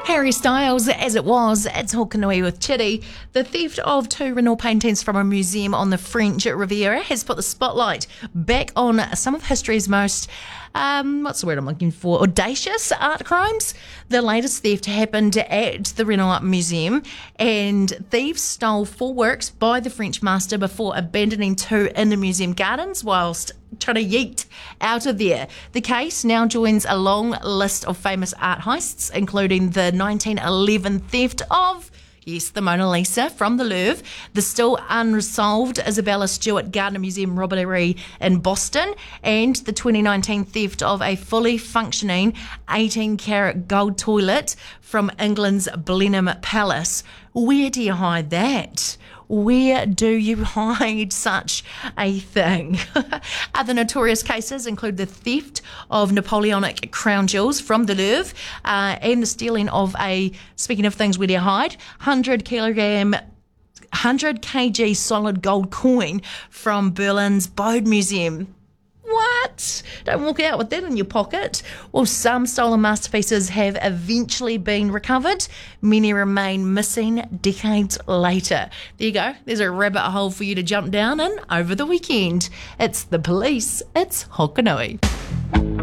Harry Styles, as it was, it's Hokanui with Chitty. The theft of 2 Renoir paintings from a museum on the French Riviera has put the spotlight back on some of history's most, what's the word I'm looking for, audacious art crimes. The latest theft happened at the Renoir Museum, and thieves stole 4 works by the French master before abandoning 2 in the museum gardens whilst trying to yeet out of there. The case now joins a long list of famous art heists, including the 1911 theft of, yes, the Mona Lisa from the Louvre, the still unresolved Isabella Stewart Gardner Museum robbery in Boston, and the 2019 theft of a fully functioning 18-carat gold toilet from England's Blenheim Palace. Where do you hide that? Where do you hide such a thing? Other notorious cases include the theft of Napoleonic crown jewels from the Louvre and the stealing of speaking of things where do you hide, 100 kg solid gold coin from Berlin's Bode Museum. What? Don't walk out with that in your pocket. Well, some stolen masterpieces have eventually been recovered. Many remain missing decades later. There you go. There's a rabbit hole for you to jump down in over the weekend. It's the police. It's Hokanui.